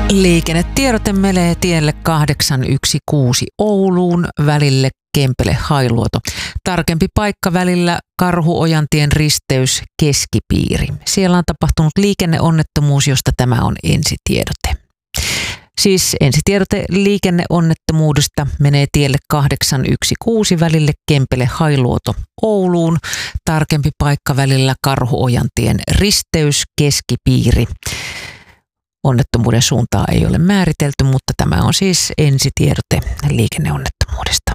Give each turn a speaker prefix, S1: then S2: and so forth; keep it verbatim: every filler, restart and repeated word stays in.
S1: Liikennetiedote melee tielle kahdeksan yksi kuusi Ouluun välille Kempele-Hailuoto. Tarkempi paikka välillä Karhuojantien risteys Keskipiiri. Siellä on tapahtunut liikenneonnettomuus, josta tämä on ensitiedote. Siis ensitiedote liikenneonnettomuudesta menee tielle kahdeksan yksi kuusi välille Kempele-Hailuoto Ouluun. Tarkempi paikka välillä Karhuojantien risteys Keskipiiri. Onnettomuuden suuntaa ei ole määritelty, mutta tämä on siis ensitiedote liikenneonnettomuudesta.